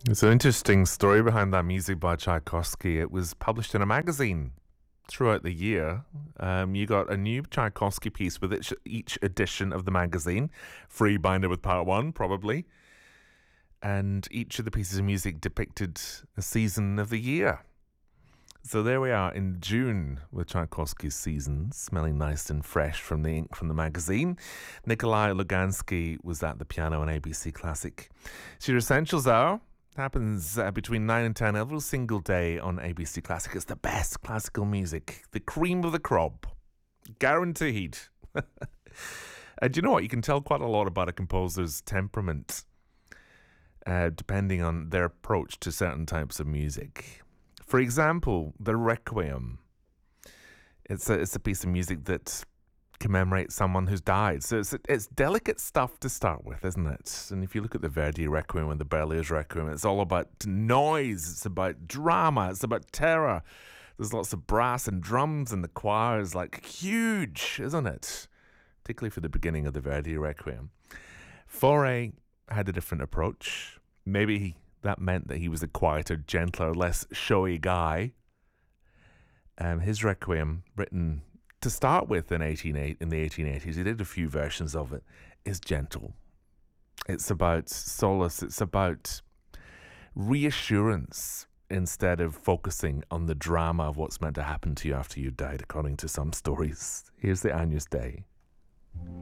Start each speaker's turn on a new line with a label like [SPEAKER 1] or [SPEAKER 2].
[SPEAKER 1] It's an interesting story behind that music by Tchaikovsky. It was published in a magazine throughout the year. You got a new Tchaikovsky piece with each edition of the magazine, free binder with part one, probably. And each of the pieces of music depicted a season of the year. So there we are in June with Tchaikovsky's Seasons, smelling nice and fresh from the ink from the magazine. Nikolai Lugansky was at the piano on ABC Classic. So your Essentials Hour happens between 9 and 10 every single day on ABC Classic. It's the best classical music, the cream of the crop, guaranteed. And you know what? You can tell quite a lot about a composer's temperament depending on their approach to certain types of music. For example, the Requiem. It's a piece of music that commemorates someone who's died. So it's delicate stuff to start with, isn't it? And if you look at the Verdi Requiem and the Berlioz Requiem, it's all about noise. It's about drama. It's about terror. There's lots of brass and drums, and the choir is like huge, isn't it? Particularly for the beginning of the Verdi Requiem. Fauré had a different approach. Maybe that meant that he was a quieter, gentler, less showy guy. His Requiem, written to start with in the 1880s, he did a few versions of it, is gentle. It's about solace. It's about reassurance instead of focusing on the drama of what's meant to happen to you after you died, according to some stories. Here's the Agnus Dei.